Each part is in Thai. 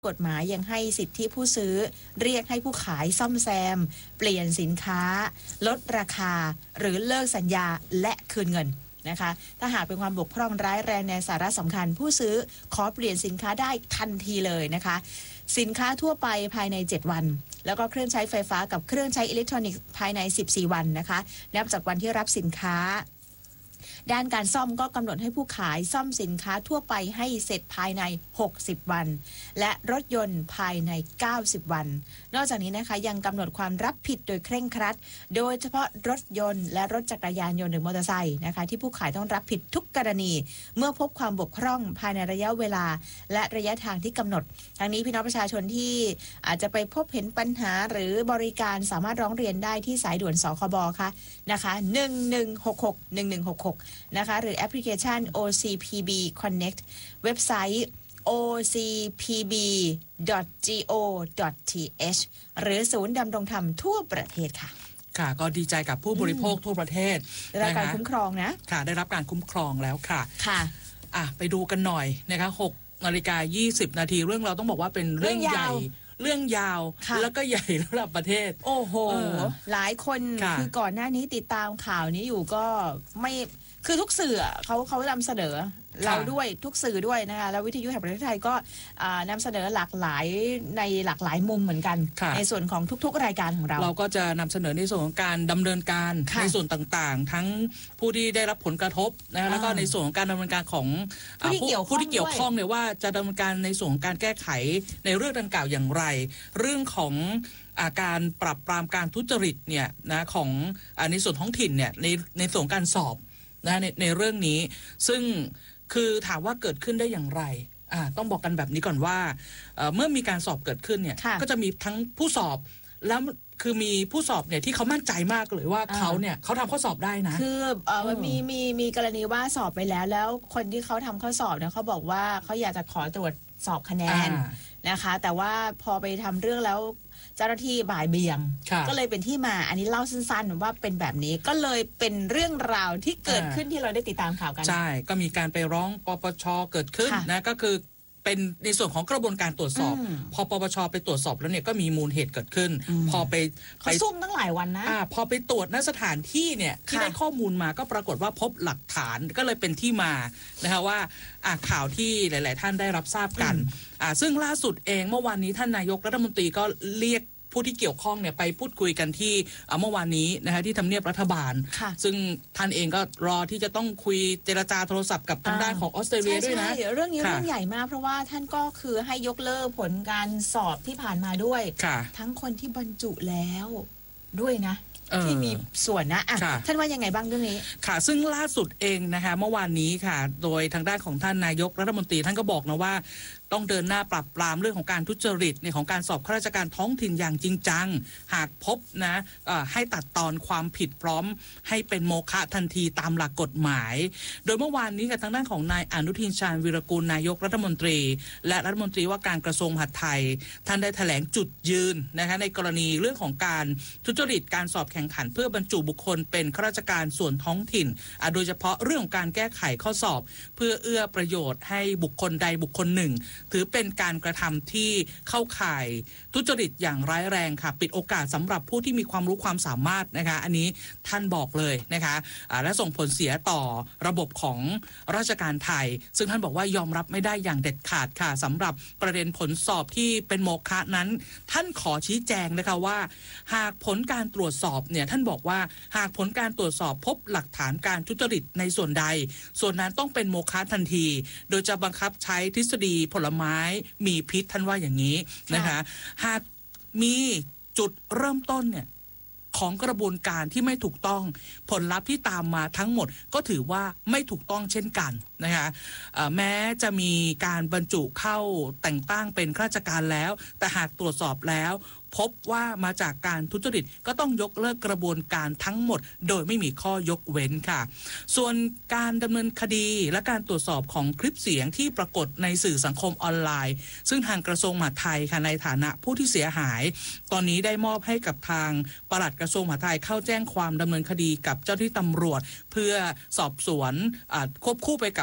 กฎหมายยังให้สิทธิผู้ซื้อเรียกให้ผู้ขายซ่อมแซมเปลี่ยนสินค้าลดราคาหรือเลิกสัญญาและคืนเงินนะคะถ้าหากเป็นความบกพร่องร้ายแรงในสาระสำคัญผู้ซื้อขอเปลี่ยนสินค้าได้ทันทีเลยนะคะสินค้าทั่วไปภายใน7วันแล้วก็เครื่องใช้ไฟฟ้ากับเครื่องใช้อิเล็กทรอนิกส์ภายใน14วันนะคะนับจากวันที่รับสินค้าด้านการซ่อมก็กำหนดให้ผู้ขายซ่อมสินค้าทั่วไปให้เสร็จภายใน60วันและรถยนต์ภายใน90วันนอกจากนี้นะคะยังกำหนดความรับผิดโดยเคร่งครัดโดยเฉพาะรถยนต์และรถจักรยานยนต์หรือมอเตอร์ไซค์นะคะที่ผู้ขายต้องรับผิดทุกกรณีเมื่อพบความบกพร่องภายในระยะเวลาและระยะทางที่กำหนดทั้งนี้พี่น้องประชาชนที่อาจจะไปพบเห็นปัญหาหรือบริการสามารถร้องเรียนได้ที่สายด่วนสคบค่ะนะคะ1166นะคะหรือแอปพลิเคชัน OCPB Connect เว็บไซต์ ocpb.go.th หรือศูนย์ดำรงธรรมทั่วประเทศค่ะค่ะก็ดีใจกับผู้บริโภคทั่วประเทศได้รับการคุ้มครองนะค่ะได้รับการคุ้มครองแล้วค่ะค่ะไปดูกันหน่อยนะคะ6:20 นาทีเรื่องเราต้องบอกว่าเป็นเรื่องใหญ่เรื่องยาวแล้วก็ใหญ่ระดับประเทศโอ้โหหลายคนคือก่อนหน้านี้ติดตามข่าวนี้อยู่ก็ไม่คือทุกสื่อเขานำเสนอเราด้วยทุกสื่อด้วยนะคะแล้ววิทยุแห่งประเทศไทยก็นำเสนอหลากหลายในหลากหลายมุมเหมือนกันในส่วนของทุกๆรายการของเราก็จะนำเสนอในส่วนของการดำเนินการในส่วนต่างๆทั้งผู้ที่ได้รับผลกระทบนะแล้วก็ในส่วนของการดำเนินการของผู้ที่เกี่ยวข้องเนี่ยว่าจะดำเนินการในส่วนของการแก้ไขในเรื่องดังกล่าวอย่างไรเรื่องของการปรับปรามการทุจริตเนี่ยนะของในส่วนท้องถิ่นเนี่ยในส่วนการสอบนะในเรื่องนี้ซึ่งคือถามว่าเกิดขึ้นได้อย่างไรต้องบอกกันแบบนี้ก่อนว่าเมื่อมีการสอบเกิดขึ้นเนี่ยก็จะมีทั้งผู้สอบแล้วคือมีผู้สอบเนี่ยที่เขามั่นใจมากเลยว่าเขาทำข้อสอบได้นะคือมีกรณีว่าสอบไปแล้วคนที่เขาทำข้อสอบเนี่ยเขาบอกว่าเขาอยากจะขอตรวจสอบคะแนนนะคะแต่ว่าพอไปทำเรื่องแล้วเจ้าหน้าที่บ่ายเบี่ยงก็เลยเป็นที่มาอันนี้เล่าสั้นๆว่าเป็นแบบนี้ก็เลยเป็นเรื่องราวที่เกิดขึ้นที่เราได้ติดตามข่าวกันใช่ก็มีการไปร้องปปช.เกิดขึ้นนะก็คือเป็นในส่วนของกระบวนการตรวจสอบพอปปช.ไปตรวจสอบแล้วเนี่ยก็มีมูลเหตุเกิดขึ้นพอไปซุ่มตั้งหลายวันนะพอไปตรวจณสถานที่เนี่ยที่ได้ข้อมูลมาก็ปรากฏว่าพบหลักฐานก็เลยเป็นที่มานะคะว่าข่าวที่หลายๆท่านได้รับทราบกันซึ่งล่าสุดเองเมื่อวานนี้ท่านนายกรัฐมนตรีก็เรียกผู้ที่เกี่ยวข้องเนี่ยไปพูดคุยกันที่เมื่อวานนี้นะคะที่ทำเนียบรัฐบาลซึ่งท่านเองก็รอที่จะต้องคุยเจรจาโทรศัพท์กับทางด้านของออสเตรเลียด้วยนะเรื่องนี้เรื่องใหญ่มากเพราะว่าท่านก็คือให้ยกเลิกผลการสอบที่ผ่านมาด้วยทั้งคนที่บรรจุแล้วด้วยนะที่มีส่วนนะท่านว่ายังไงบ้างเรื่องนี้ค่ะซึ่งล่าสุดเองนะคะเมื่อวานนี้ค่ะโดยทางด้านของท่านนายกรัฐมนตรีท่านก็บอกนะว่าต้องเดินหน้าปราบปรามเรื่องของการทุจริตในของการสอบข้าราชการท้องถิ่นอย่างจริงจังหากพบนะให้ตัดตอนความผิดพร้อมให้เป็นโมฆะทันทีตามหลักกฎหมายโดยเมื่อวานนี้กับทางด้านของนายอนุทินชาญวีรกูลนายกรัฐมนตรีและรัฐมนตรีว่าการกระทรวงมหาดไทยท่านได้แถลงจุดยืนนะคะในกรณีเรื่องของการทุจริตการสอบแข่งขันเพื่อบรรจุบุคคลเป็นข้าราชการส่วนท้องถิ่นโดยเฉพาะเรื่องของการแก้ไขข้อสอบเพื่อเอื้อประโยชน์ให้บุคคลใดบุคคลหนึ่งถือเป็นการกระทำที่เข้าข่ายทุจริตอย่างร้ายแรงค่ะปิดโอกาสสำหรับผู้ที่มีความรู้ความสามารถนะคะอันนี้ท่านบอกเลยนะคะและส่งผลเสียต่อระบบของราชการไทยซึ่งท่านบอกว่ายอมรับไม่ได้อย่างเด็ดขาดค่ะสำหรับประเด็นผลสอบที่เป็นโมฆะนั้นท่านขอชี้แจงนะคะว่าหากผลการตรวจสอบเนี่ยท่านบอกว่าหากผลการตรวจสอบพบหลักฐานการทุจริตในส่วนใดส่วนนั้นต้องเป็นโมฆะทันทีโดยจะบังคับใช้ทฤษฎีผลไม้มีพิษท่านว่าอย่างนี้นะคะหากมีจุดเริ่มต้นเนี่ยของกระบวนการที่ไม่ถูกต้องผลลัพธ์ที่ตามมาทั้งหมดก็ถือว่าไม่ถูกต้องเช่นกันนะคะแม้จะมีการบรรจุเข้าแต่งตั้งเป็นข้าราชการแล้วแต่หากตรวจสอบแล้วพบว่ามาจากการทุจริตก็ต้องยกเลิกกระบวนการทั้งหมดโดยไม่มีข้อยกเว้นค่ะส่วนการดำเนินคดีและการตรวจสอบของคลิปเสียงที่ปรากฏในสื่อสังคมออนไลน์ซึ่งทางกระทรวงมหาดไทยค่ะในฐานะผู้ที่เสียหายตอนนี้ได้มอบให้กับทางปลัดกระทรวงมหาดไทยเข้าแจ้งความดำเนินคดีกับเจ้าที่ตำรวจเพื่อสอบสวนควบคู่ไปกับ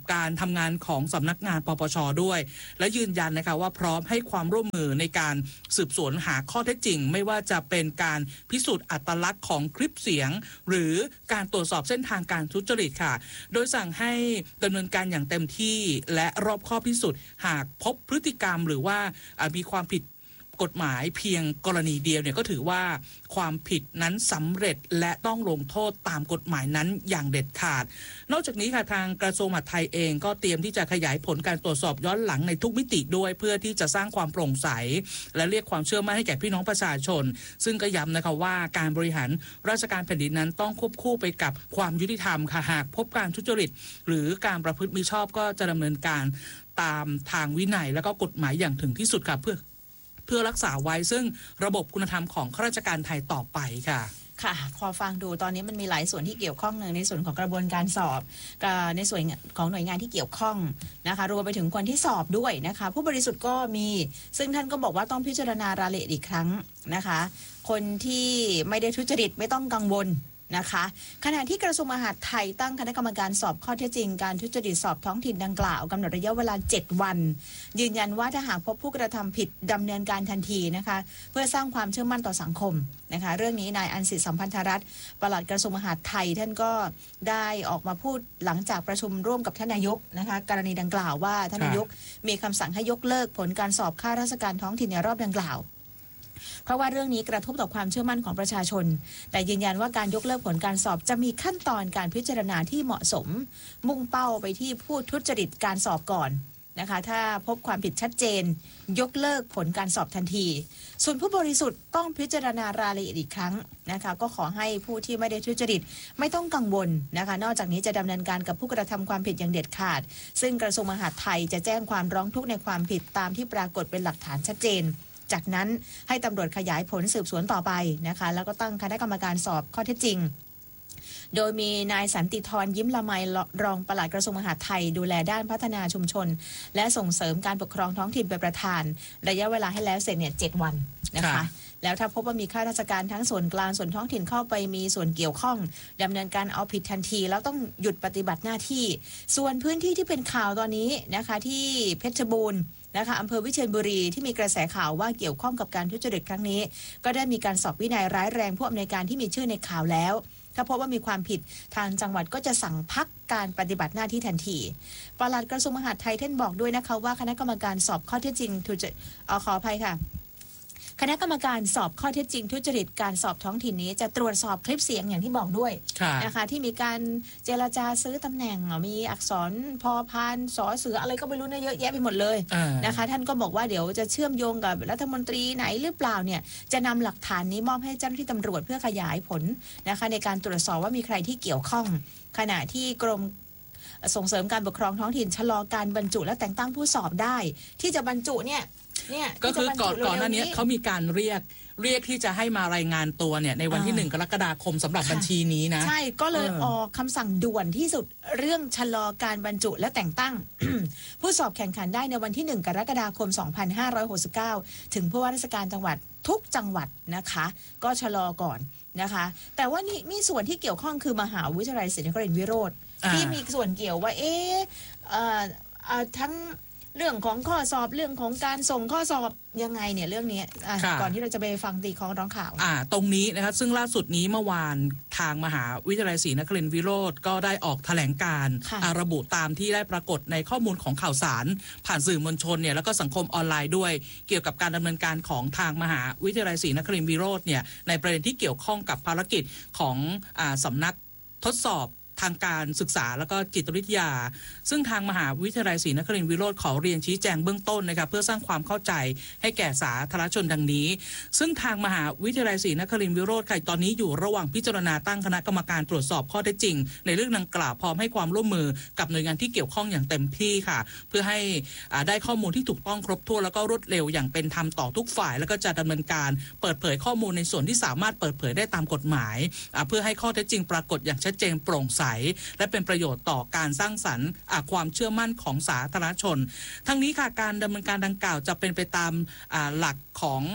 การทำงานของสำนักงานปปช.ด้วยและยืนยันนะคะว่าพร้อมให้ความร่วมมือในการสืบสวนหาข้อเท็จจริงไม่ว่าจะเป็นการพิสูจน์อัตลักษณ์ของคลิปเสียงหรือการตรวจสอบเส้นทางการทุจริตค่ะโดยสั่งให้ดำเนินการอย่างเต็มที่และรอบคอบที่สุดหากพบพฤติกรรมหรือว่ามีความผิดกฎหมายเพียงกรณีเดียวเนี่ยก็ถือว่าความผิดนั้นสำเร็จและต้องลงโทษตามกฎหมายนั้นอย่างเด็ดขาดนอกจากนี้ค่ะทางกระทรวงมหาดไทยเองก็เตรียมที่จะขยายผลการตรวจสอบย้อนหลังในทุกมิติด้วยเพื่อที่จะสร้างความโปร่งใสและเรียกความเชื่อมั่นให้แก่พี่น้องประชาชนซึ่งก็ย้ำนะคะว่าการบริหารราชการแผ่นดินนั้นต้องควบคู่ไปกับความยุติธรรมค่ะหากพบการทุจริตหรือการประพฤติมิชอบก็จะดำเนินการตามทางวินัยและก็กฎหมายอย่างถึงที่สุดค่ะเพื่อรักษาไว้ซึ่งระบบคุณธรรมของข้าราชการไทยต่อไปค่ะค่ะพอฟังดูตอนนี้มันมีหลายส่วนที่เกี่ยวข้องในส่วนของกระบวนการสอบในส่วนของหน่วยงานที่เกี่ยวข้องนะคะรวมไปถึงคนที่สอบด้วยนะคะผู้บริสุทธิ์ก็มีซึ่งท่านก็บอกว่าต้องพิจารณารายละเอียดอีกครั้งนะคะคนที่ไม่ได้ทุจริตไม่ต้องกังวลนะคะขณะที่กระทรวงมหาดไทยตั้งคณะกรรมการสอบข้อเท็จจริงการทุจริตสอบท้องถิ่นดังกล่าวกำหนดระยะเวลา7 วันยืนยันว่าถ้าหากพบผู้กระทำผิดดำเนินการทันทีนะคะเพื่อสร้างความเชื่อมั่นต่อสังคมนะคะเรื่องนี้นายอันสิทธิสัมพันธรัตน์ปลัดกระทรวงมหาดไทยท่านก็ได้ออกมาพูดหลังจากประชุมร่วมกับท่านนายกนะคะกรณีดังกล่าวว่าท่านนายกมีคำสั่งให้ยกเลิกผลการสอบข้าราชการท้องถิ่นในรอบดังกล่าวเพราะว่าเรื่องนี้กระทบต่อความเชื่อมั่นของประชาชนแต่ยืนยันว่าการยกเลิกผลการสอบจะมีขั้นตอนการพิจารณาที่เหมาะสมมุ่งเป้าไปที่ผู้ทุจริตการสอบก่อนนะคะถ้าพบความผิดชัดเจนยกเลิกผลการสอบทันทีส่วนผู้บริสุทธิ์ต้องพิจารณารายละเอียดอีกครั้งนะคะก็ขอให้ผู้ที่ไม่ได้ทุจริตไม่ต้องกังวลนะคะนอกจากนี้จะดำเนินการกับผู้กระทำความผิดอย่างเด็ดขาดซึ่งกระทรวงมหาดไทยจะแจ้งความร้องทุกข์ในความผิดตามที่ปรากฏเป็นหลักฐานชัดเจนจากนั้นให้ตำรวจขยายผลสืบสวนต่อไปนะคะแล้วก็ตั้งคณะกรรมการสอบข้อเท็จจริงโดยมีนายสันติธรยิ้มละไมรองปลัดกระทรวงมหาดไทยดูแลด้านพัฒนาชุมชนและส่งเสริมการปกครองท้องถิ่นเป็นประธานระยะเวลาให้แล้วเสร็จเนี่ย7 วันนะคะแล้วถ้าพบว่ามีข้าราชการทั้งส่วนกลางส่วนท้องถิ่นเข้าไปมีส่วนเกี่ยวข้องดำเนินการเอาผิดทันทีแล้วต้องหยุดปฏิบัติหน้าที่ส่วนพื้นที่ที่เป็นข่าวตอนนี้นะคะที่เพชรบูรณ์นะคะอำเภอวิเชียรบุรีที่มีกระแสข่าวว่าเกี่ยวข้องกับการทุจริตครั้งนี้ก็ได้มีการสอบวินัยร้ายแรงผู้อำนวยการที่มีชื่อในข่าวแล้วถ้าพบว่ามีความผิดทางจังหวัดก็จะสั่งพักการปฏิบัติหน้าที่ทันทีปลัดกระทรวงมหาดไทยท่านบอกด้วยนะคะว่าคณะกรรมการสอบข้อเท็จจริงขออภัยค่ะคณะกรรมการสอบข้อเท็จจริงทุจริตการสอบท้องถิ่นนี้จะตรวจสอบคลิปเสียงอย่างที่บอกด้วยนะคะที่มีการเจรจาซื้อตำแหน่งมีอักษรพอพานสอเสืออะไรก็ไม่รู้นะเยอะแยะไปหมดเลยนะคะท่านก็บอกว่าเดี๋ยวจะเชื่อมโยงกับรัฐมนตรีไหนหรือเปล่าเนี่ยจะนำหลักฐานนี้มอบให้เจ้าหน้าที่ตำรวจเพื่อขยายผลนะคะในการตรวจสอบว่ามีใครที่เกี่ยวข้องขณะที่กรมส่งเสริมการปกครองท้องถิ่นชะลอการบรรจุและแต่งตั้งผู้สอบได้ที่จะบรรจุเนี่ยก็คือก่อนหน้านี้เขามีการเรียกที่จะให้มารายงานตัวเนี่ยในวันที่1 กรกฎาคมสำหรับบัญชีนี้นะใช่ก็เลยออกคำสั่งด่วนที่สุดเรื่องชะลอการบรรจุและแต่งตั้ง ผู้สอบแข่งขันได้ในวันที่1 กรกฎาคม 2569ถึงผู้ว่าราชการจังหวัดทุกจังหวัดนะคะก็ชะลอก่อนนะคะแต่ว่านี่มีส่วนที่เกี่ยวข้องคือมหาวิทยาลัยศรีนครินทรวิโรธที่มีส่วนเกี่ยวว่าทั้งเรื่องของข้อสอบเรื่องของการส่งข้อสอบยังไงเนี่ยเรื่องนี้ก่อนที่เราจะไปฟังตีของร้องข่าวตรงนี้นะครับซึ่งล่าสุดนี้เมื่อวานทางมหาวิทยาลัยศรีนครินทรวิโรธก็ได้ออกแถลงการระบุตามที่ได้ปรากฏในข้อมูลของข่าวสารผ่านสื่อมวลชนเนี่ยแล้วก็สังคมออนไลน์ด้วยเกี่ยวกับการดำเนินการของทางมหาวิทยาลัยศรีนครินทรวิโรธเนี่ยในประเด็นที่เกี่ยวข้องกับภารกิจของสำนักทดสอบทางการศึกษาแล้วก็จิตวิทยาซึ่งทางมหาวิทยาลัยศรีนครินทรวิโรธขอเรียนชี้แจงเบื้องต้นนะครับเพื่อสร้างความเข้าใจให้แก่สาธารณชนดังนี้ซึ่งทางมหาวิทยาลัยศรีนครินทรวิโรธตอนนี้อยู่ระหว่างพิจารณาตั้งคณะกรรมการตรวจสอบข้อเท็จจริงในเรื่องดังกล่าวพร้อมให้ความร่วมมือกับหน่วยงานที่เกี่ยวข้องอย่างเต็มที่ค่ะเพื่อให้ได้ข้อมูลที่ถูกต้องครบถ้วนแล้วก็รวดเร็วอย่างเป็นธรรมต่อทุกฝ่ายแล้วก็จะดำเนินการเปิดเผยข้อมูลในส่วนที่สามารถเปิดเผยได้ตามกฎหมายเพื่อให้ข้อเท็จจริงปรากฏอย่างชัดเจนโปร่งใสและเป็นประโยชน์ต่อการสร้างสรรค์ความเชื่อมั่นของสาธารณชนทั้งนี้ค่ะการดำเนินการดังกล่าวจะเป็นไปตามหลักของ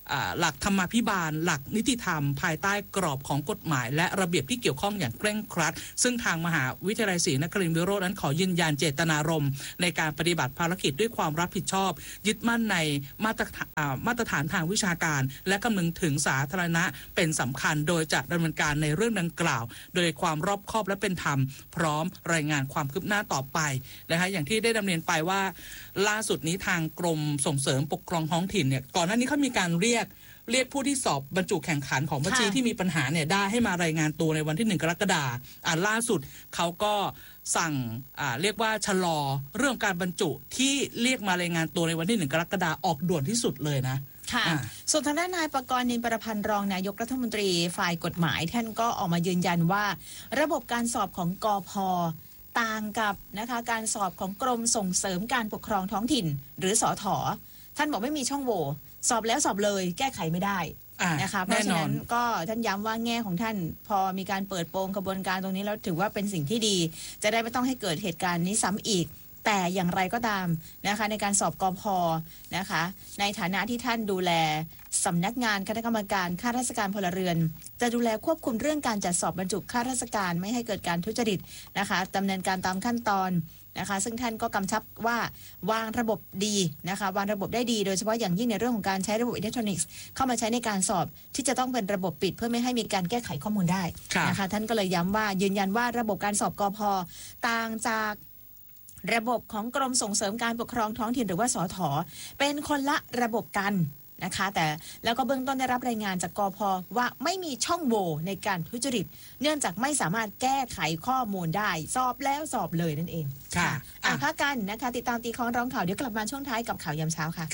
หลักธรรมาภิบาลหลักนิติธรรมภายใต้กรอบของกฎหมายและระเบียบที่เกี่ยวข้องอย่างเคร่งครัดซึ่งทางมหาวิทยาลัยศรีนครินทร์วิโรจน์นั้นขอยืนยันเจตนารมณ์ในการปฏิบัติภารกิจด้วยความรับผิดชอบยึดมั่นในมาตรฐานทางวิชาการและคำนึงถึงสาธารณะเป็นสำคัญโดยจะดำเนินการในเรื่องดังกล่าวโดยความรอบคอบและเป็นธรรมพร้อมรายงานความคืบหน้าต่อไปนะคะอย่างที่ได้ดำเนินไปว่าล่าสุดนี้ทางกรมส่งเสริมปกครองท้องถิ่นเนี่ยก่อนหน้านี้เขามีการเรียกผู้ที่สอบบรรจุแข่งขันของบัญชีที่มีปัญหาเนี่ยได้ให้มารายงานตัวในวันที่1กรกฎาคมล่าสุดเขาก็สั่งเรียกว่าชะลอเรื่องการบรรจุที่เรียกมารายงานตัวในวันที่1กรกฎาคมออกด่วนที่สุดเลยนะค่ะส่วนทางด้านนายประกรณ์ นินประพันธ์รองนายกรัฐมนตรีฝ่ายกฎหมายท่านก็ออกมายืนยันว่าระบบการสอบของกพ.ต่างกับนะคะการสอบของกรมส่งเสริมการปกครองท้องถิ่นหรือสถ.ท่านบอกไม่มีช่องโหว่สอบแล้วสอบเลยแก้ไขไม่ได้นะคะเพราะฉะนั้นก็ท่านย้ำว่าแง่ของท่านพอมีการเปิดโปงกระบวนการตรงนี้แล้วถือว่าเป็นสิ่งที่ดีจะได้ไม่ต้องให้เกิดเหตุการณ์นี้ซ้ำอีกแต่อย่างไรก็ตามนะคะในการสอบกพ.นะคะในฐานะที่ท่านดูแลสำนักงานคณะกรรมการข้าราชการพลเรือนจะดูแลควบคุมเรื่องการจัดสอบบรรจุข้าราชการไม่ให้เกิดการทุจริตนะคะดำเนินการตามขั้นตอนนะคะซึ่งท่านก็กำชับว่าวางระบบดีนะคะวางระบบได้ดีโดยเฉพาะอย่างยิ่งในเรื่องของการใช้ระบบอิเล็กทรอนิกส์เข้ามาใช้ในการสอบที่จะต้องเป็นระบบปิดเพื่อไม่ให้มีการแก้ไขข้อมูลได้นะคะท่านก็เลยย้ำว่ายืนยันว่าระบบการสอบกพ.ต่างจากระบบของกรมส่งเสริมการปกครองท้องถิ่นหรือว่าสถ.เป็นคนละระบบกันนะคะแต่แล้วก็เบื้องต้นได้รับรายงานจากกพ.ว่าไม่มีช่องโหว่ในการทุจริตเนื่องจากไม่สามารถแก้ไขข้อมูลได้สอบแล้วสอบเลยนั่นเองค่ะพักกันนะคะติดตามตีคล้องร้องข่าวเดี๋ยวกลับมาช่วงท้ายกับข่าวยามเช้าค่ะ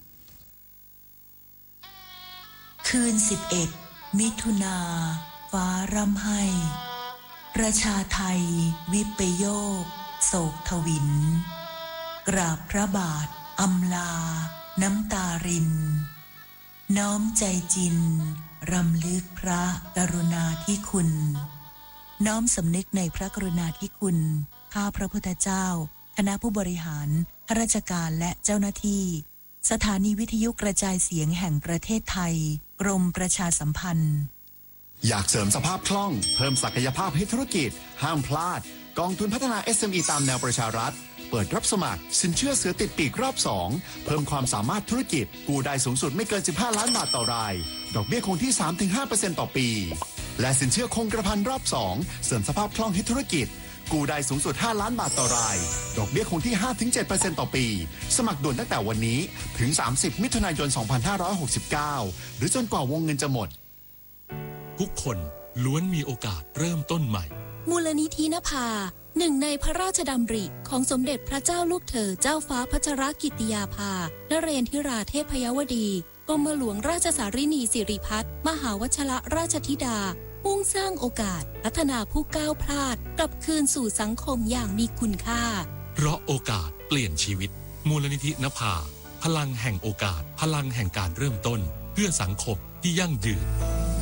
คืน11 มิถุนาฟ้าร่ำไห้ประชาไทยวิปโยคโศกทวินกราบพระบาทอำลาน้ำตารินน้อมใจจินรำลึกพระกรุณาธิคุณน้อมสำนึกในพระกรุณาธิคุณข้าพระพุทธเจ้าคณะผู้บริหารข้าราชการและเจ้าหน้าที่สถานีวิทยุกระจายเสียงแห่งประเทศไทยกรมประชาสัมพันธ์อยากเสริมสภาพคล่องเพิ่มศักยภาพให้ธุรกิจห้ามพลาดกองทุนพัฒนา SME ตามแนวประชารัฐเปิดรับสมัครสินเชื่อเสือติดปีกรอบ2เพิ่มความสามารถธุรกิจกู้ได้สูงสุดไม่เกิน15ล้านบาทต่อรายดอกเบี้ยคงที่ 3-5% ต่อปีและสินเชื่อคงกระพันรอบ2เสริมสภาพคล่องให้ธุรกิจกู้ได้สูงสุด5ล้านบาทต่อรายดอกเบี้ยคงที่ 5-7% ต่อปีสมัครด่วนตั้งแต่วันนี้ถึง30มิถุนายน2569หรือจนกว่าวงเงินจะหมดทุกคนล้วนมีโอกาสเริ่มต้นใหม่มูลนิธินภาหนึ่งในพระราชดำริของสมเด็จพระเจ้าลูกเธอเจ้าฟ้าพัชรกิติยาภานเรนทิราเทพยวดีกรมหลวงราชสารินีสิริพัฒน์มหาวชรราชธิดามุ่งสร้างโอกาสพัฒนาผู้ก้าวพลาดกลับคืนสู่สังคมอย่างมีคุณค่าเพราะโอกาสเปลี่ยนชีวิตมูลนิธินภาพลังแห่งโอกาสพลังแห่งการเริ่มต้นเพื่อสังคมที่ยั่งยืน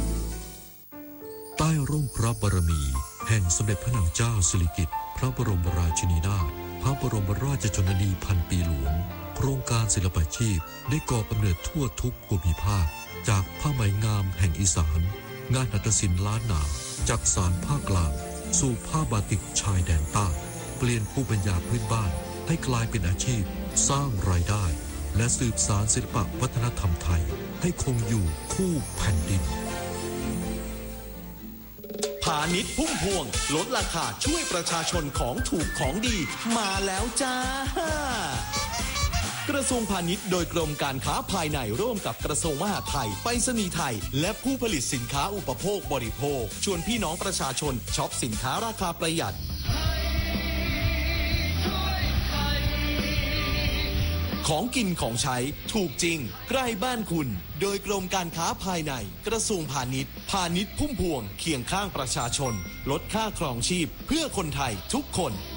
ใต้ร่มพระบารมีแห่งสมเด็จพระนางเจ้าสิริกิติ์พระบรมราชินีนาถพระบรมราชชนนีพันปีหลวงโครงการศิลปาชีพได้ก่อกำเนิดทั่วทุกภูมิภาคจากผ้าไหมงามแห่งอีสานงานหัตถศิลป์ล้านนาจากสานภาคกลางสู่ผ้าบาติกชายแดนใต้เปลี่ยนภูมิปัญญาพื้นบ้านให้กลายเป็นอาชีพสร้างรายได้และสืบสานศิลปวัฒนธรรมไทยให้คงอยู่คู่แผ่นดินพาณิชย์พุ่มพวงลดราคาช่วยประชาชนของถูกของดีมาแล้วจ้ากระทรวงพาณิชย์โดยกรมการค้าภายในร่วมกับกระทรวงมหาดไทยไปรษณีย์ไทยและผู้ผลิตสินค้าอุปโภคบริโภคชวนพี่น้องประชาชนช็อปสินค้าราคาประหยัดของกินของใช้ถูกจริงใกล้บ้านคุณโดยกรมการค้าภายในกระทรวงพาณิชย์พาณิชย์พุ่มพวงเคียงข้างประชาชนลดค่าครองชีพเพื่อคนไทยทุกคน